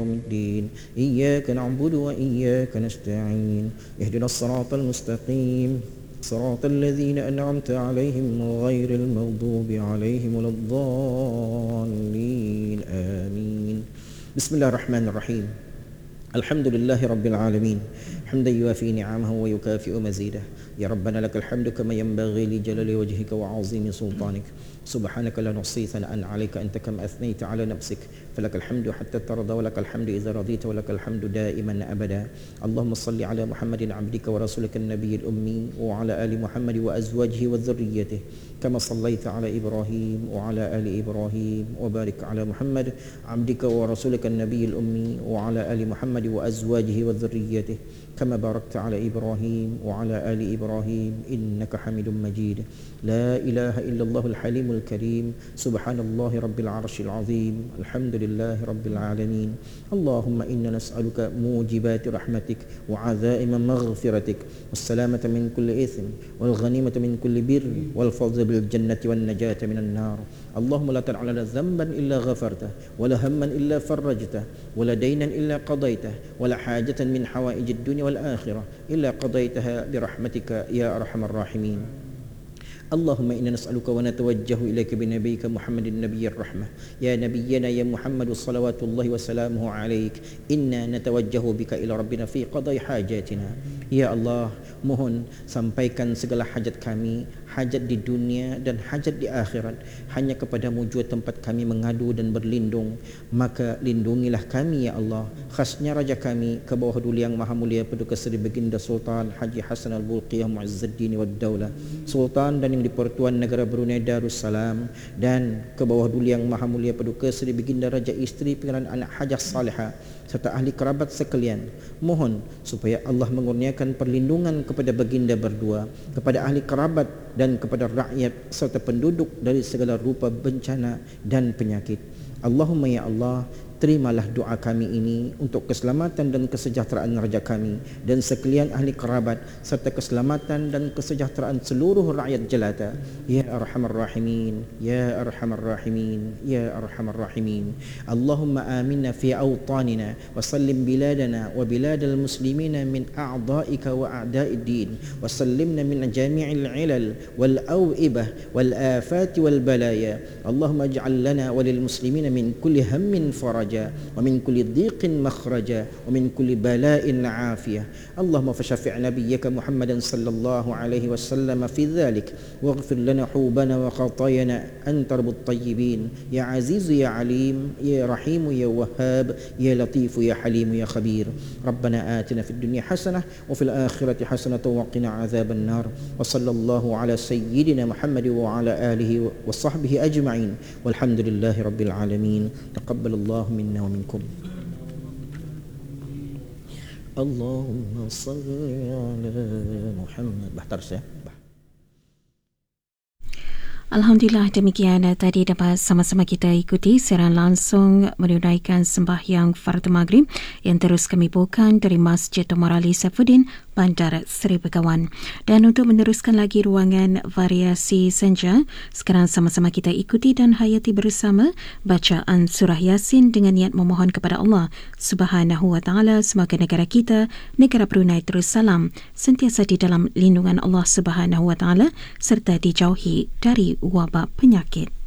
يوم الدين إياك نعبد وإياك نستعين اهدنا الصراط المستقيم صراط الذين أنعمت عليهم غير المغضوب عليهم ولا الضالين آمين. بسم الله الرحمن الرحيم. الحمد لله رب العالمين حمدا يوافي نعمه ويكافئ مزيده. يا ربنا لك الحمد كما ينبغي لجلال وجهك وعظيم سلطانك. سبحانك لا نحصي ثناء عليك أنت كما أثنيت على نفسك فلك الحمد حتى ترضى ولك الحمد إذا رضيت ولك الحمد دائما أبدا. اللهم صل على محمد عبدك ورسولك النبي الأمي وعلى آل محمد وأزواجه وذريته كما صليت على إبراهيم وعلى آل إبراهيم وبارك على محمد عبدك ورسولك النبي الأمي وعلى آل محمد وأزواجه وذريته كما باركت على إبراهيم وعلى آل إبراهيم إنك حميد مجيد. لا إله إلا الله الحليم الكريم سبحان الله رب العرش العظيم الحمد لله رب العالمين. اللهم إنا نسألك موجبات رحمتك وعزائم مغفرتك والسلامة من كل إثم والغنيمة من كل بر والفوز بالجنة والنجاة من النار. اللهم لا تدع لنا ذنبا إلا غفرته ولا هما إلا فرجته ولا دينا إلا قضيته ولا حاجة من حوائج الدنيا والآخرة إلا قضيتها برحمتك يا أرحم الراحمين. اللهم إنا نسألك ونتوجه إليك بنبيك محمد النبي الرحمة. يا نبينا يا محمد صلوات الله وسلامه عليك إنا نتوجه بك إلى ربنا في قضاء حاجاتنا. Ya Allah, mohon sampaikan segala hajat kami, hajat di dunia dan hajat di akhirat. Hanya kepadamu jua tempat kami mengadu dan berlindung. Maka lindungilah kami ya Allah, khasnya Raja kami, ke bawah duli yang maha mulia Paduka Seri Baginda Sultan Haji Hassan Al-Bolkiah Mu'izzuddin wad Daulah, Sultan dan yang di-Pertuan Negara Brunei Darussalam, dan ke bawah duli yang maha mulia Paduka Seri Baginda Raja Isteri Pengenalan Anak Hajah Salihah serta ahli kerabat sekalian. Mohon supaya Allah mengurniakan perlindungan kepada baginda berdua, kepada ahli kerabat dan kepada rakyat serta penduduk dari segala rupa bencana dan penyakit. Allahumma ya Allah, terimalah doa kami ini untuk keselamatan dan kesejahteraan raja kami dan sekalian ahli kerabat serta keselamatan dan kesejahteraan seluruh rakyat jelata. Ya Arhamar Rahimin, Ya Arhamar Rahimin, Ya Arhamar Rahimin. Allahumma aminna fi awtanina wa sallim biladana wa biladal muslimina min a'da'ika wa a'da'id din wa sallimna min jami'il ilal wal aw'ibah wal afati wal balaya. Allahumma ij'al lana wa lil muslimina min kulli hammin faraja wa min kulli dhiqin makhraja wa min kulli bala'in afiyah. Allahumma fashfi' nabiyyaka Muhammadan sallallahu alaihi wasallam fi dhalik waghfir lana hubana wa khatayana anta rabbut tayyibin ya aziz ya alim ya rahim ya wahhab ya latif ya halim ya khabir. Rabbana atina fid dunya hasanah wa fil akhirati hasanah wa qina adzaban nar. Wa sallallahu ala sayyidina Muhammad wa ala alihi wa sahbihi ajma'in walhamdulillahi rabbil alamin. Taqabbalallahu minna wa minkum. Allahumma salli ala Muhammad. Bahtar saya. Alhamdulillah, demikian tadi dapat sama-sama kita ikuti siaran langsung menunaikan sembahyang Fardu Maghrib yang terus kami bawakan dari Masjid Tomar Ali Saifuddin, Bandar Seri Begawan. Dan untuk meneruskan lagi ruangan variasi senja, sekarang sama-sama kita ikuti dan hayati bersama bacaan surah Yasin dengan niat memohon kepada Allah Subhanahu wa taala semoga negara kita, negara Brunei Darussalam, sentiasa di dalam lindungan Allah Subhanahu wa taala serta dijauhi dari wabak penyakit.